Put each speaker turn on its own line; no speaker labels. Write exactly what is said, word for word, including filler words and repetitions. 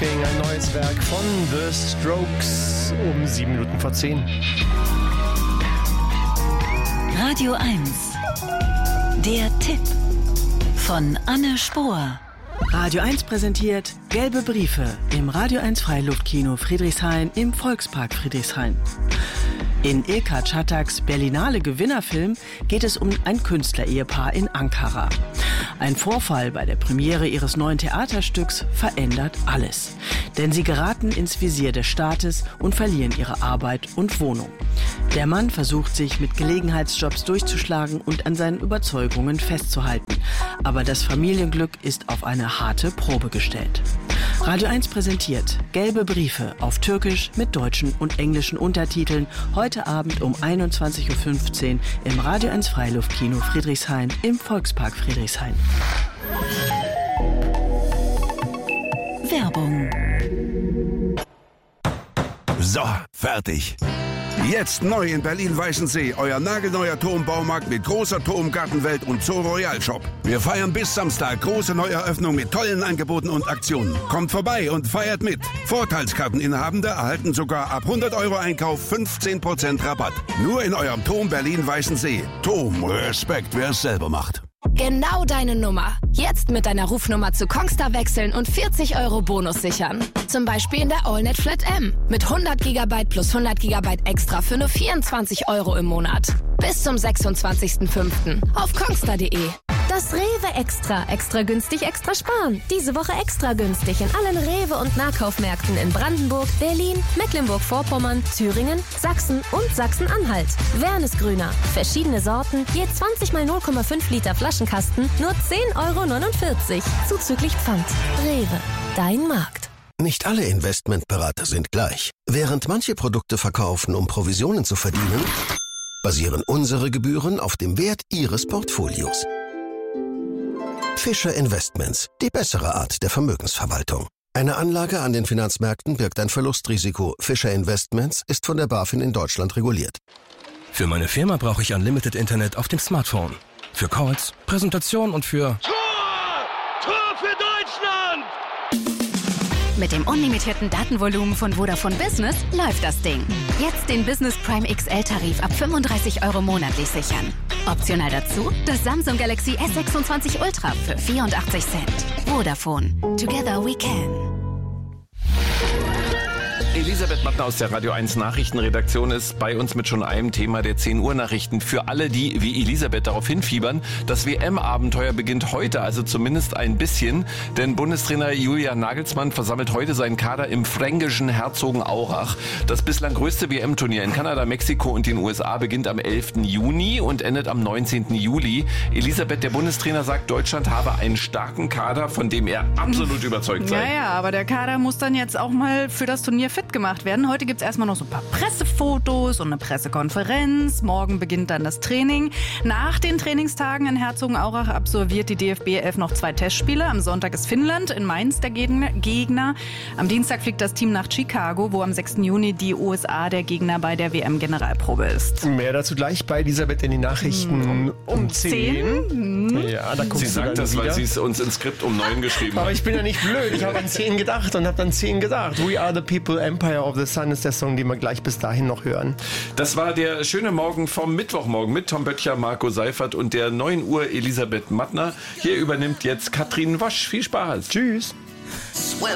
Asking, ein neues Werk von The Strokes, um sieben Minuten vor zehn.
Radio eins. Der Tipp von Anne Spohr.
Radio eins präsentiert Gelbe Briefe im Radio eins Freiluftkino Friedrichshain im Volkspark Friedrichshain. In Ilka Çataks Berlinale Gewinnerfilm geht es um ein Künstlerehepaar in Ankara. Ein Vorfall bei der Premiere ihres neuen Theaterstücks verändert alles. Denn sie geraten ins Visier des Staates und verlieren ihre Arbeit und Wohnung. Der Mann versucht sich mit Gelegenheitsjobs durchzuschlagen und an seinen Überzeugungen festzuhalten. Aber das Familienglück ist auf eine harte Probe gestellt. Radio eins präsentiert Gelbe Briefe auf Türkisch mit deutschen und englischen Untertiteln heute Abend um einundzwanzig Uhr fünfzehn im Radio eins Freiluftkino Friedrichshain im Volkspark Friedrichshain.
Werbung.
So, fertig. Jetzt neu in Berlin-Weißensee, euer nagelneuer Turmbaumarkt mit großer Turmgartenwelt und Zoo Royal Shop. Wir feiern bis Samstag große Neueröffnung mit tollen Angeboten und Aktionen. Kommt vorbei und feiert mit. Vorteilskarteninhabende erhalten sogar ab hundert Euro Einkauf fünfzehn Prozent Rabatt. Nur in eurem Turm Berlin-Weißensee. Turm, Respekt, wer es selber macht.
Genau deine Nummer. Jetzt mit deiner Rufnummer zu Kongstar wechseln und vierzig Euro Bonus sichern. Zum Beispiel in der AllNet Flat M. Mit hundert Gigabyte plus hundert Gigabyte extra für nur vierundzwanzig Euro im Monat. Bis zum sechsundzwanzigsten fünften auf kongstar punkt de.
Das Rewe Extra. Extra günstig, extra sparen. Diese Woche extra günstig in allen Rewe- und Nahkaufmärkten in Brandenburg, Berlin, Mecklenburg-Vorpommern, Thüringen, Sachsen und Sachsen-Anhalt. Wernesgrüner. Verschiedene Sorten, je zwanzig mal null Komma fünf Liter Flaschenkasten, nur zehn Euro neunundvierzig. Zuzüglich Pfand. Rewe. Dein Markt.
Nicht alle Investmentberater sind gleich. Während manche Produkte verkaufen, um Provisionen zu verdienen, basieren unsere Gebühren auf dem Wert Ihres Portfolios. Fischer Investments, die bessere Art der Vermögensverwaltung. Eine Anlage an den Finanzmärkten birgt ein Verlustrisiko. Fischer Investments ist von der BaFin in Deutschland reguliert.
Für meine Firma brauche ich Unlimited Internet auf dem Smartphone. Für Calls, Präsentation und für...
Tor! Tor für Deutschland!
Mit dem unlimitierten Datenvolumen von Vodafone Business läuft das Ding. Jetzt den Business Prime X L-Tarif ab fünfunddreißig Euro monatlich sichern. Optional dazu das Samsung Galaxy S sechsundzwanzig Ultra für vierundachtzig Cent. Vodafone. Together we can.
Elisabeth Mattner aus der Radio eins Nachrichtenredaktion ist bei uns mit schon einem Thema der zehn Uhr Nachrichten. Für alle, die wie Elisabeth darauf hinfiebern, das W M-Abenteuer beginnt heute, also zumindest ein bisschen. Denn Bundestrainer Julian Nagelsmann versammelt heute seinen Kader im fränkischen Herzogenaurach. Das bislang größte W M-Turnier in Kanada, Mexiko und den U S A beginnt am elften Juni und endet am neunzehnten Juli. Elisabeth, der Bundestrainer sagt, Deutschland habe einen starken Kader, von dem er absolut überzeugt sei.
Ja, ja, aber der Kader muss dann jetzt auch mal für das Turnier fit gemacht werden. Heute gibt es erstmal noch so ein paar Pressefotos und eine Pressekonferenz. Morgen beginnt dann das Training. Nach den Trainingstagen in Herzogenaurach absolviert die D F B elf noch zwei Testspiele. Am Sonntag ist Finnland, in Mainz der Gegner. Am Dienstag fliegt das Team nach Chicago, wo am sechsten Juni die U S A der Gegner bei der W M-Generalprobe ist.
Mehr dazu gleich bei Elisabeth in die Nachrichten um, um zehn.
zehn?
Ja, da
sie sagt das, weil sie es uns ins Skript um neun geschrieben hat.
Aber ich bin ja nicht blöd. Ich habe an zehn gedacht und habe dann zehn gedacht. We are the people, Empire of the Sun ist der Song, den wir gleich bis dahin noch hören.
Das war der schöne Morgen vom Mittwochmorgen mit Tom Böttcher, Marco Seifert und der neun Uhr Elisabeth Mattner. Hier übernimmt jetzt Katrin Wosch. Viel Spaß.
Tschüss.